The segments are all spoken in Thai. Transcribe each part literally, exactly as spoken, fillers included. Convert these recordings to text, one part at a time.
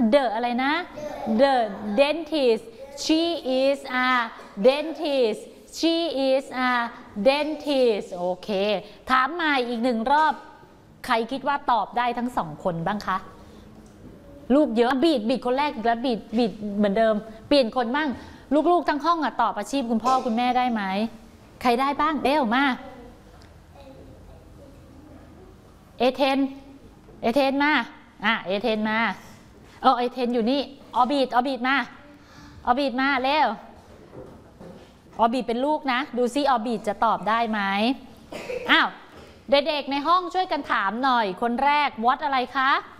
the อะไรนะ the dentist she is a dentist she is a dentist โอเคถามใหม่อีกหนึ่งรอบใครคิดว่าตอบได้ทั้งสองคนบ้างคะลูกเยอะบีดบีดคนแรกแล้วบีดบีดเหมือนเดิมเปลี่ยนคนบ้างลูกๆทั้งห้องอะตอบอาชีพคุณพ่อคุณแม่ได้ไหมใครได้บ้างเบลมาเอเทนเอเทนมาอ่ะเอเทนมาเออเอเทนอยู่นี่ออบีดออบีดมาออบีดมาเร็วออบีดเป็นลูกนะดูซิออบีดจะตอบได้ไหมอ้าวเด็กๆในห้องช่วยกันถามหน่อยคนแรก what อะไรคะ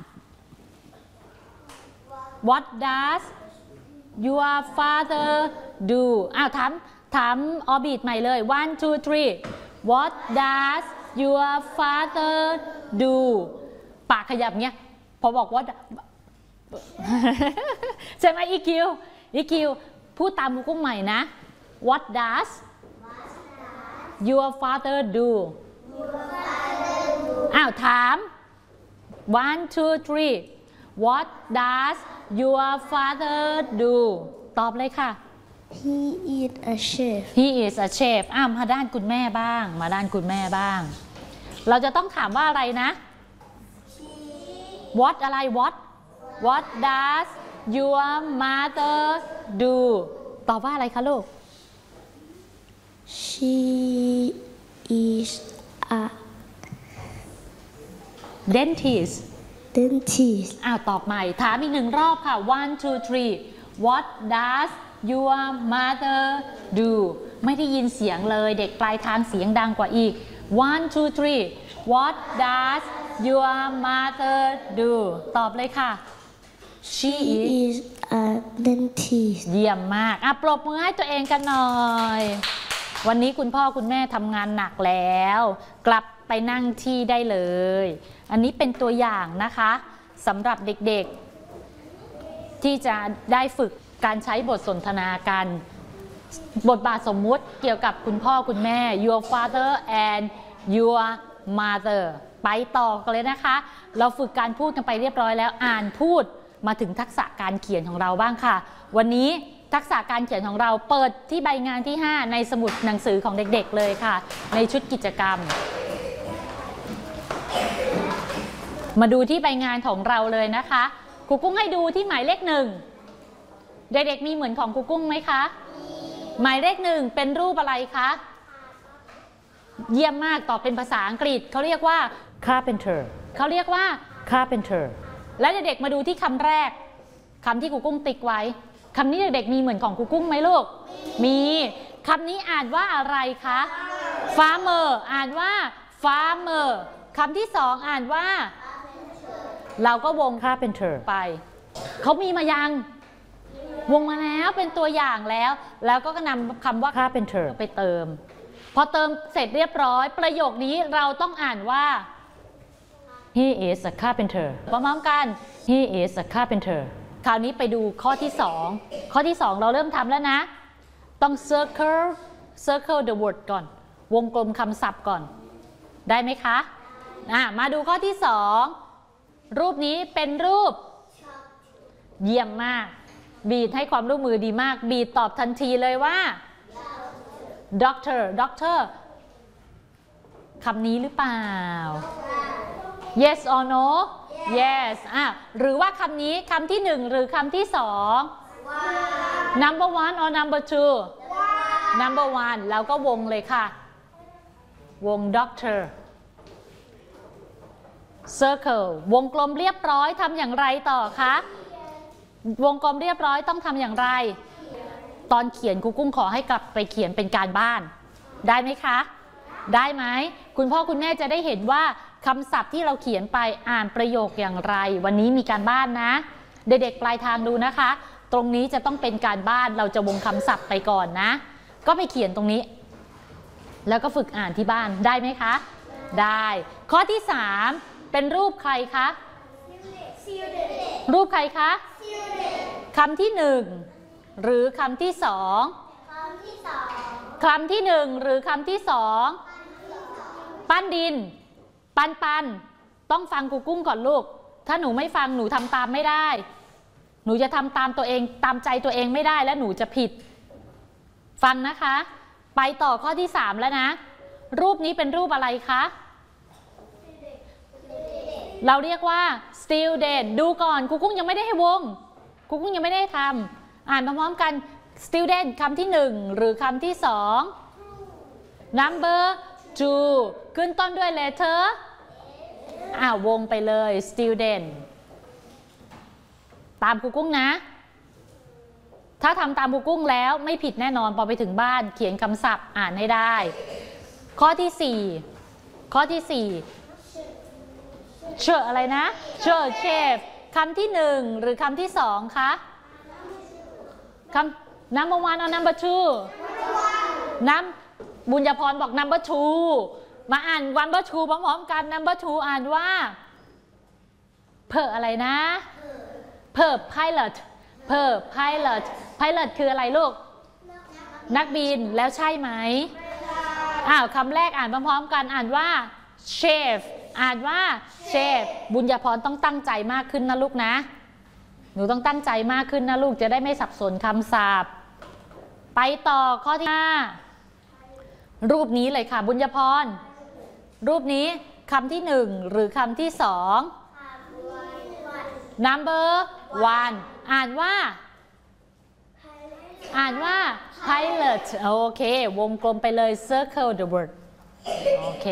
what does your father do อ้าวถามถามออบีดใหม่เลย one two three what does your father do ปากขยับเงี้ยพอบอกว่าใช่ไหมอีคิวอีคิวพูดตามกุ้งใหม่นะ what does your father do อ้าวถาม one two three what does your father do ตอบเลยค่ะ he is a chef he is a chef อ้าวมาด้านคุณแม่บ้างมาด้านคุณแม่บ้างเราจะต้องถามว่าอะไรนะ what อะไร what what does your mother do ตอบว่าอะไรคะลูก she is a dentist dentist อ้าวตอบใหม่ถามอีกหนึ่งรอบค่ะ one two three what does your mother do ไม่ได้ยินเสียงเลยเด็กปลายทางเสียงดังกว่าอีก one two three what does your mother do ตอบเลยค่ะ she is a dentist เยี่ยมมากอ่ะปรบมือให้ตัวเองกันหน่อยวันนี้คุณพ่อคุณแม่ทำงานหนักแล้วกลับไปนั่งที่ได้เลยอันนี้เป็นตัวอย่างนะคะสำหรับเด็กๆที่จะได้ฝึกการใช้บทสนทนากันบทบาทสมมุติเกี่ยวกับคุณพ่อคุณแม่ your father and your mother ไปต่อกันเลยนะคะเราฝึกการพูดกันไปเรียบร้อยแล้วอ่านพูดมาถึงทักษะการเขียนของเราบ้างค่ะวันนี้ทักษะการเขียนของเราเปิดที่ใบงานที่ห้าในสมุดหนังสือของเด็กๆเลยค่ะในชุดกิจกรรมมาดูที่ใบงานของเราเลยนะคะครูกุ้งให้ดูที่หมายเลขหนึ่งเด็กๆมีเหมือนของครูกุ้งไหมคะหมายเลขหนึ่งเป็นรูปอะไรคะเยี่ยมมากตอบเป็นภาษาอังกฤษเขาเรียกว่า carpenter เขาเรียกว่า carpenter แล้วเด็กๆมาดูที่คำแรกคำที่ครูกุ้งติ๊กไว้คำนี้เด็กๆมีเหมือนของครูกุ้งไหมลูกมีคำนี้อ่านว่าอะไรคะ farmer อ่านว่า farmer คำที่สองอ่านว่าเราก็วง carpenter ไปเขามีมายังวงมาแล้วเป็นตัวอย่างแล้วแล้วก็นำคำว่า carpenter ไปเติมพอเติมเสร็จเรียบร้อยประโยคนี้เราต้องอ่านว่า he is a carpenter พร้อมๆกัน he is a carpenter คราวนี้ไปดูข้อที่สองข้อที่สองเราเริ่มทำแล้วนะต้อง circle circle the word ก่อนวงกลมคำศัพท์ก่อนได้ไหมคะอ่ะมาดูข้อที่สองรูปนี้เป็นรูปเยี่ยมมากบีดให้ความร่วมมือดีมากบีดตอบทันทีเลยว่า doctor doctor คำนี้หรือเปล่า yes or no yes อ่ะหรือว่าคำนี้คำที่หนึ่งหรือคำที่สอง number one or number two number one แล้วก็วงเลยค่ะวง doctor circle วงกลมเรียบร้อยทำอย่างไรต่อคะวงกลมเรียบร้อยต้องทำอย่างไรตอนเขียนครูกุ้งขอให้กลับไปเขียนเป็นการบ้านได้ไหมคะได้ไหมคุณพ่อคุณแม่จะได้เห็นว่าคำศัพท์ที่เราเขียนไปอ่านประโยคอย่างไรวันนี้มีการบ้านนะเด็กๆปลายทางดูนะคะตรงนี้จะต้องเป็นการบ้านเราจะวงคำศัพท์ไปก่อนนะก็ไปเขียนตรงนี้แล้วก็ฝึกอ่านที่บ้านได้ไหมคะได้ข้อที่สามเป็นรูปใครคะรูปใครคะคำที่หนึ่งหรือคำที่สองคำที่หนึ่งหรือคำที่สองปั้นดินปันปันต้องฟังครูกุ้งก่อนลูกถ้าหนูไม่ฟังหนูทำตามไม่ได้หนูจะทำตามตัวเองตามใจตัวเองไม่ได้และหนูจะผิดฟังนะคะไปต่อข้อที่สามแล้วนะรูปนี้เป็นรูปอะไรคะเราเรียกว่า student ดูก่อนครูกุ้งยังไม่ได้ให้วงครูกุ้งยังไม่ได้ทำอ่านพร้อมๆกัน student คำที่หนึ่งหรือคำที่สอง number two ขึ้นต้นด้วย letter อ่าวงไปเลย student ตามครูกุ้งนะถ้าทำตามครูกุ้งแล้วไม่ผิดแน่นอนพอไปถึงบ้านเขียนคำศัพท์อ่านให้ได้ข้อที่สี่ข้อที่สี่เชื่ออะไรนะเชื่อเชฟคำที่หนึ่งหรือคำที่สองคะคำ number one or number two น้ำบุญญพรบอก number two มาอ่าน number two พร้อมๆกัน number two อ่านว่าเพออะไรนะเพอ pilot เพอ pilot pilot คืออะไรลูกนักบินแล้วใช่ไหมอ้าวคำแรกอ่านพร้อมๆกันอ่านว่า chef อ่านว่า chef บุญญพรต้องตั้งใจมากขึ้นนะลูกนะหนูต้องตั้งใจมากขึ้นนะลูกจะได้ไม่สับสนคำศัพท์ไปต่อข้อที่ห้ารูปนี้เลยค่ะบุญญพรรูปนี้คำที่หนึ่งหรือคำที่สอง number one อ่านว่าอ่านว่า pilot โอเควงกลมไปเลย circle the word โอเค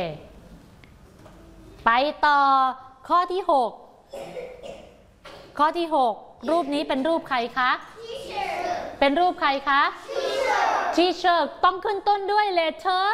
ไปต่อข้อที่หกข้อที่หกรูปนี้เป็นรูปใครคะเป็นรูปใครคะ teacher ต้องขึ้นต้นด้วย letter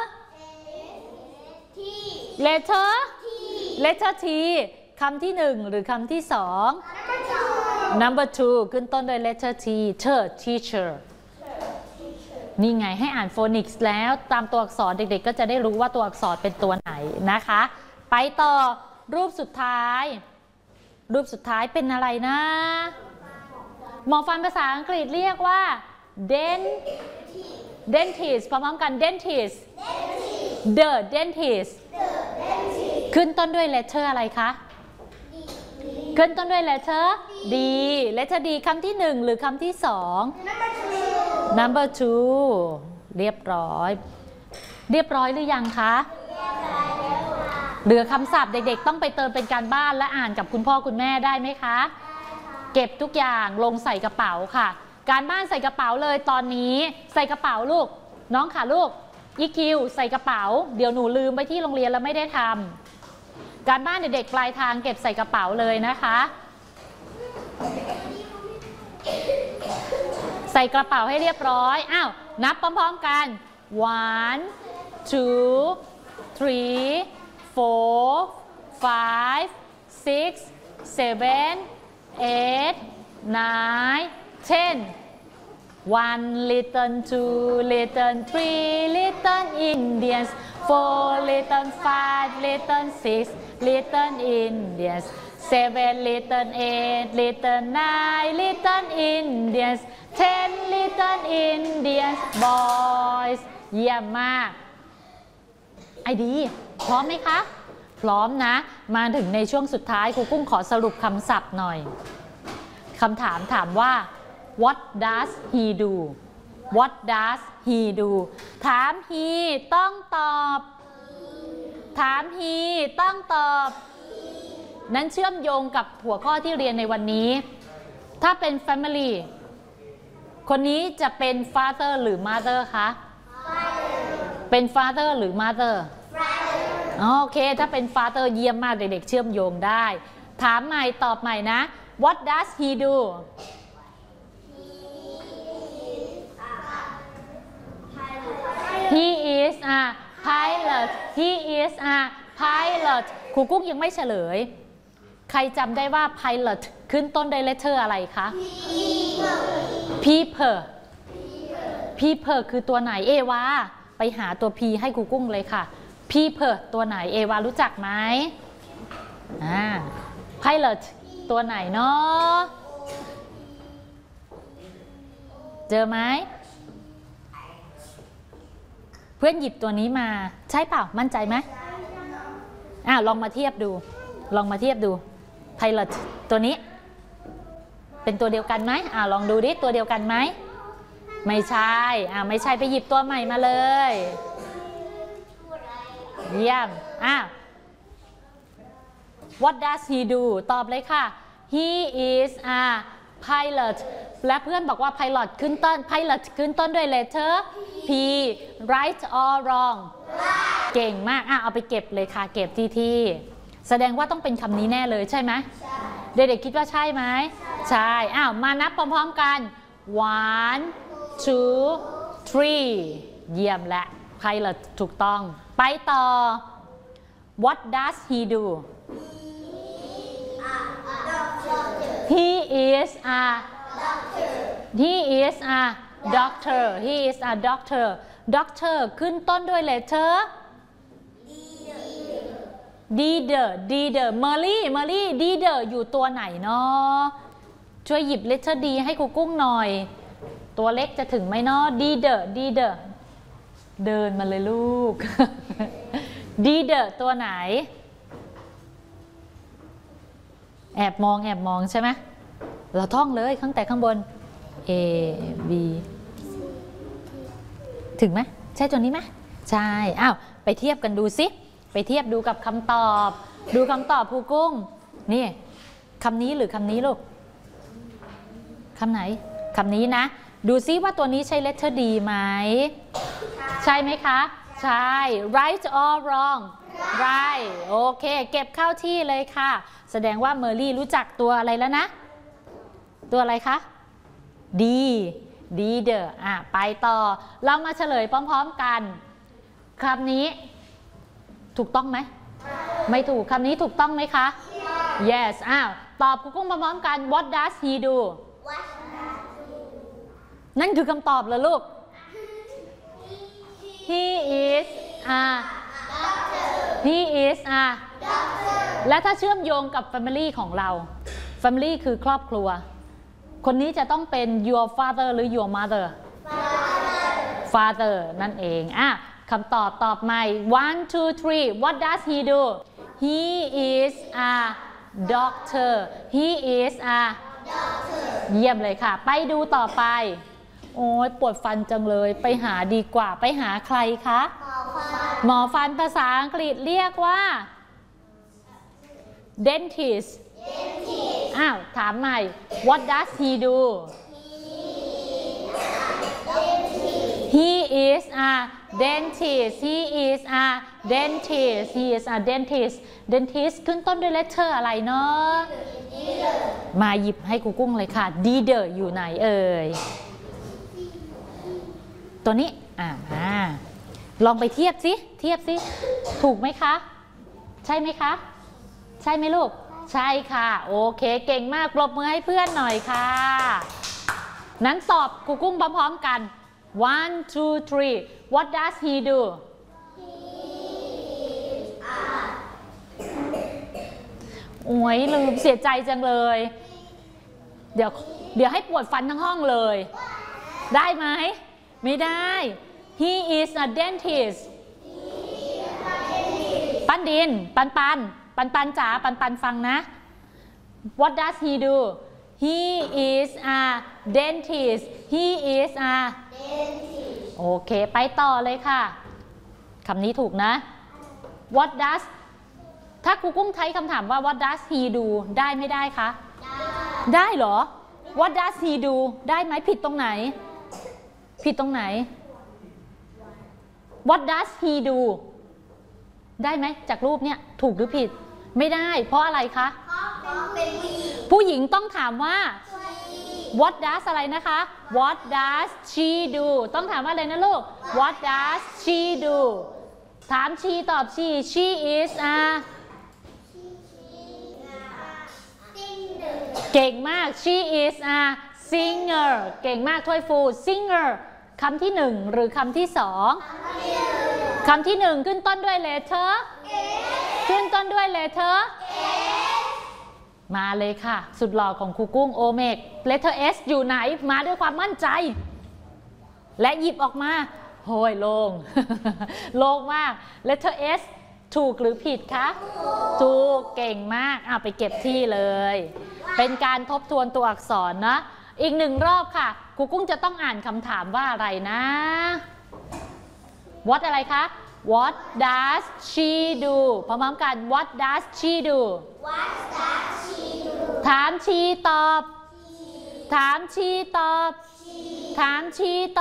letter letter T คำที่หนึ่งหรือคำที่สอง number two ขึ้นต้นด้วย letter T teacher นี่ไงให้อ่านโฟนิกส์แล้วตามตัวอักษรเด็กๆก็จะได้รู้ว่าตัวอักษรเป็นตัวไหนนะคะไปต่อรูปสุดท้ายรูปสุดท้ายเป็นอะไรนะหมอฟันภาษาอังกฤษเรียกว่า dent dentist พร้อมๆกัน dentist the dentist ขึ้นต้นด้วย letter อะไรคะขึ้นต้นด้วย letter D letter D คำที่หนึ่งหรือคำที่สอง number two เรียบร้อยเรียบร้อยหรือยังคะเหลือคำศัพท์เด็กๆต้องไปเติมเป็นการบ้านและอ่านกับคุณพ่อคุณแม่ได้ไหมคะเก็บทุกอย่างลงใส่กระเป๋าค่ะการบ้านใส่กระเป๋าเลยตอนนี้ใส่กระเป๋าลูกน้องค่ะลูกอีคิวใส่กระเป๋าเดี๋ยวหนูลืมไปที่โรงเรียนแล้วไม่ได้ทำการบ้านเด็กๆปลายทางเก็บใส่กระเป๋าเลยนะคะใส่กระเป๋าให้เรียบร้อยอ้าวนับพร้อมๆกัน one two three four five six seven eight nine ten one little two little three little Indians four little five little six little Indians seven little eight little nine little Indians ten little Indians boys เยี่ยมมากไอดีพร้อมไหมคะพร้อมนะมาถึงในช่วงสุดท้ายครูกุ้งขอสรุปคำศัพท์หน่อยคำถามถามว่า what does he do what does he do ถาม he ต้องตอบถาม he ต้องตอบนั้นเชื่อมโยงกับหัวข้อที่เรียนในวันนี้ถ้าเป็น family คนนี้จะเป็น father หรือ mother คะเป็น father หรือ mother โอเคถ้าเป็น father เยี่ยมมากเด็กๆเชื่อมโยงได้ถามใหม่ตอบใหม่นะ what does he do he is a pilot he is a pilot ครูกุ้งยังไม่เฉลยใครจำได้ว่า pilot ขึ้นต้นด้วย letter อะไรคะ people people คือตัวไหนเอวาไปหาตัว p ให้ครูกุ้งเลยค่ะ people ตัวไหนเอวารู้จักไหมอ่า pilot ตัวไหนเนาะเจอไหมเพื่อนหยิบตัวนี้มาใช่เปล่ามั่นใจไหมอ่าลองมาเทียบดูลองมาเทียบดู pilot ตัวนี้เป็นตัวเดียวกันไหมอ่าลองดูดิตัวเดียวกันไหมไม่ใช่อ่าไม่ใช่ไปหยิบตัวใหม่มาเลยเยี่ยมอ่ะ What does he do ตอบเลยค่ะ He is a pilot และเพื่อนบอกว่า pilot ขึ้นต้น pilot ขึ้นต้นด้วย letter P right or wrong เก่งมากอ่ะเอาไปเก็บเลยค่ะเก็บที่ที่แสดงว่าต้องเป็นคำนี้แน่เลยใช่ไหมเด็กๆคิดว่าใช่ไหมใช่อ้าวมานับพร้อมๆกัน one two three เยี่ยมและ pilot ถูกต้องไปต่อ What does he do He is a He is a doctor He is a doctor Doctor ขึ้นต้นด้วย letter D เดอ D เดอ Mary Mary D เดออยู่ตัวไหนเนาะช่วยหยิบ letter D ให้ครูกุ้งหน่อยตัวเล็กจะถึงไหมเนาะ D เดอ D เดอเดินมาเลยลูก D เดอตัวไหนแอบมองแอบมองใช่ไหมเราท่องเลยข้างแต่ข้างบน A B ถึงไหมใช่ตัวนี้ไหมใช่อ้าวไปเทียบกันดูสิไปเทียบดูกับคำตอบดูคำตอบครูกุ้งนี่คำนี้หรือคำนี้ลูกคำไหนคำนี้นะดูซิว่าตัวนี้ใช่ letter D ไหมใช่ไหมคะใช่ right or wrong right โอเคเก็บเข้าที่เลยค่ะแสดงว่าเมอรี่รู้จักตัวอะไรแล้วนะตัวอะไรคะ D D เดออ่ะไปต่อเรามาเฉลยพร้อมๆกันคำนี้ถูกต้องไหมไม่ถูกคำนี้ถูกต้องไหมคะ yes อ้าวตอบครูกุ้งพร้อมๆกัน What does he do นั่นคือคำตอบเหรอลูก He is a He is a และถ้าเชื่อมโยงกับ family ของเรา family คือครอบครัวคนนี้จะต้องเป็น your father หรือ your mother father นั่นเองอ่ะคำตอบตอบใหม่ one two three What does he do He is a doctor He is a doctor เยี่ยมเลยค่ะไปดูต่อไปโอ้ยปวดฟันจังเลยไปหาดีกว่าไปหาใครคะหมอฟันภาษาอังกฤษเรียกว่า dentist อ้าวถามใหม่ What does he do He is a dentist He is a dentist He is a dentist dentist ขึ้นต้นด้วย letter อะไรเนาะมาหยิบให้ครูกุ้งเลยค่ะ D เดออยู่ไหนเอ่ยตัวนี้อ่าลองไปเทียบสิเทียบสิถูกไหมคะใช่ไหมคะใช่ไหมลูกใช่ค่ะโอเคเก่งมากปรบมือให้เพื่อนหน่อยค่ะนั้นตอบครูกุ้งพร้อมๆกัน one two three What does he doโอ้ยลืมเสียใจจังเลยเดี๋ยวเดี๋ยวให้ปวดฟันทั้งห้องเลยได้ไหมไม่ได้ He is a dentist ปันดินปันปันปันปันจ๋าปันปันฟังนะ What does he do He is a dentist He is a dentist โอเคไปต่อเลยค่ะคำนี้ถูกนะ What does ถ้าครูกุ้งใช้คำถามว่า What does he do ได้ไม่ได้คะได้ได้เหรอ What does he do ได้ไหมผิดตรงไหนผิดตรงไหน What does he do ได้ไหมจากรูปเนี่ยถูกหรือผิดไม่ได้เพราะอะไรคะผู้หญิงต้องถามว่า What does อะไรนะคะ What does she do ต้องถามว่าอะไรนะลูก What does she do ถาม she ตอบ she she is a เก่งมาก she is a singer เก่งมากถ้วยฟู singer คำที่หนึ่งหรือคำที่สองคำที่หนึ่งขึ้นต้นด้วย letter ขึ้นต้นด้วย letter มาเลยค่ะสุดหล่อของครูกุ้งโอเมก letter S อยู่ไหนมาด้วยความมั่นใจและหยิบออกมาโหยโล่ง โล่งมาก letter S ถูกหรือผิดคะถูกเก่งมากอ่ะไปเก็บที่เลย เป็นการทบทวนตัวอักษรนะอีกหนึ่งรอบค่ะครูกุ้งจะต้องอ่านคำถามว่าอะไรนะ what อะไรคะ what does she do พร้อมๆกัน what does she do ถามชีตอบถามชีตอบถามชีตอบ